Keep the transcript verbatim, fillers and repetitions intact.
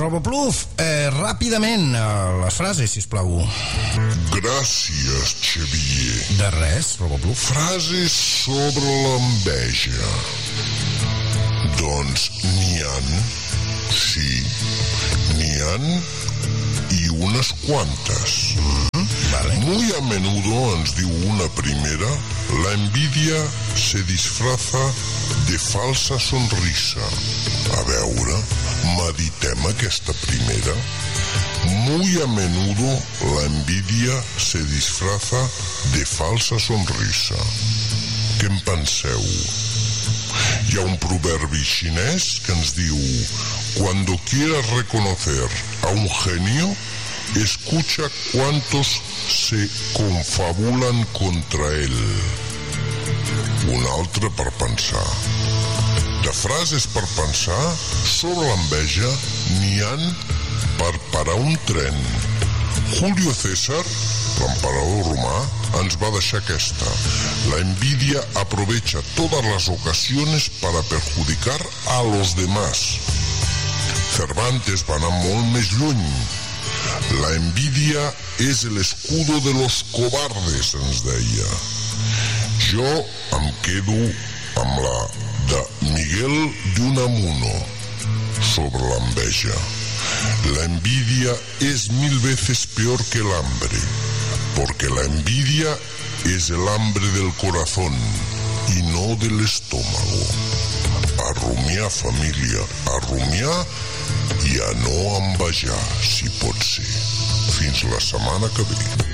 Robopluf, eh, ràpidament, eh, les frases, sisplau. Gràcies, Xavier. De res, Robopluf. Frases sobre l'enveja. Doncs n'hi han, sí, n'hi han i unes quantes. Mm-hmm. Vale. Muy a menudo, ens diu una primera, la envidia se disfraza de falsa sonrisa. A veure, meditem aquesta primera. Muy a menudo la envidia se disfraza de falsa sonrisa. Què en penseu? Hi ha un proverbi xinès que ens diu: cuando quieras reconocer a un genio, escucha cuántos se confabulan contra él. Un altre per pensar. De frases per pensar sobre l'enveja n'hi han per parar un tren. Julio César, l'emperador romà, ens va deixar aquesta: la envidia aprovecha todas las ocasiones para perjudicar a los demás. Cervantes va anar molt més lluny. La envidia és el escudo de los cobardes, ens deia. Jo em quedo amb la de Miguel de Unamuno sobre l'enveja. La envidia es mil veces peor que el hambre, porque la envidia es el hambre del corazón y no del estómago. A rumiar, família, a rumiar i a no envejar, si pot ser. Fins la setmana que ve.